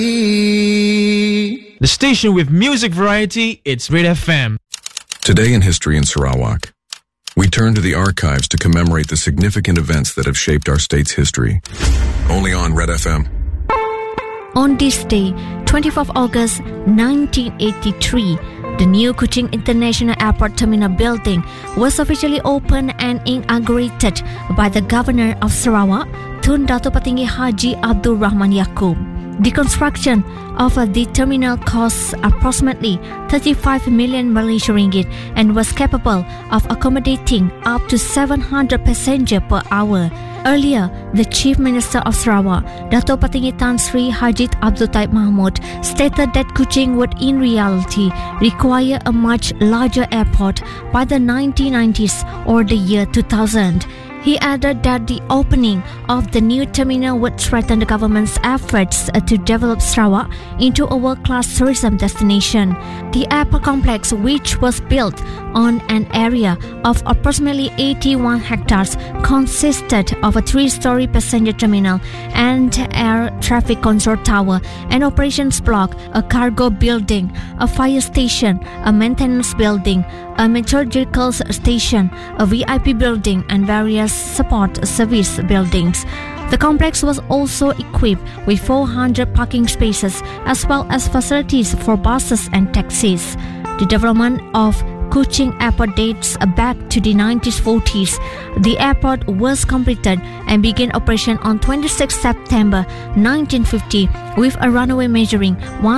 The station with music variety, it's Red FM. Today in History in Sarawak, we turn to the archives to commemorate the significant events that have shaped our state's history. Only on Red FM. On this day, 24th August 1983, the new Kuching International Airport Terminal building was officially opened and inaugurated by the Governor of Sarawak, Tun Dato' Patinggi Haji Abdul Rahman Yaakob. The construction of the terminal cost approximately 35 million Malaysian ringgit and was capable of accommodating up to 700 passengers per hour. Earlier, the Chief Minister of Sarawak, Dato' Patinggi Tan Sri Haji Abdul Taib Mahmud, stated that Kuching would in reality require a much larger airport by the 1990s or the year 2000. He added that the opening of the new terminal would strengthen the government's efforts to develop Sarawak into a world-class tourism destination. The airport complex, which was built on an area of approximately 81 hectares, consisted of a 3-story passenger terminal and air traffic control tower, an operations block, a cargo building, a fire station, a maintenance building, a meteorological station, a VIP building, and various support service buildings. The complex was also equipped with 400 parking spaces as well as facilities for buses and taxis. The development of Kuching Airport dates back to the 1940s. The airport was completed and began operation on 26 September 1950 with a runway measuring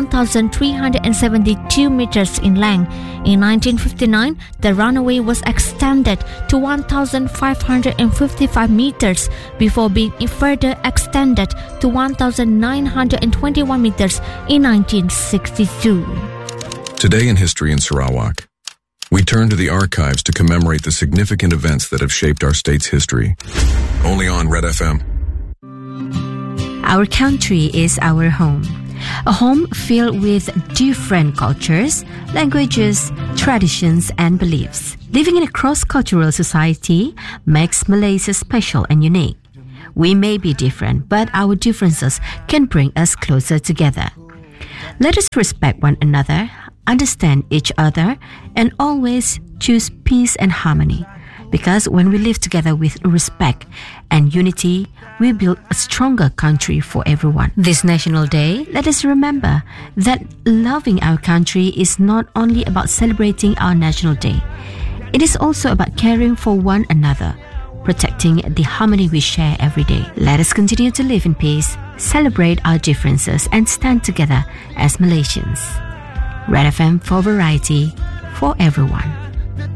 1,372 meters in length. In 1959, the runway was extended to 1,555 meters before being further extended to 1,921 meters in 1962. Today in History in Sarawak, we turn to the archives to commemorate the significant events that have shaped our state's history. Only on Red FM. Our country is our home. A home filled with different cultures, languages, traditions, and beliefs. Living in a cross-cultural society makes Malaysia special and unique. We may be different, but our differences can bring us closer together. Let us respect one another, understand each other, and always choose peace and harmony. Because when we live together with respect and unity, we build a stronger country for everyone. This National Day, let us remember that loving our country is not only about celebrating our National Day. It is also about caring for one another, protecting the harmony we share every day. Let us continue to live in peace, celebrate our differences, and stand together as Malaysians. Red FM for variety, for everyone.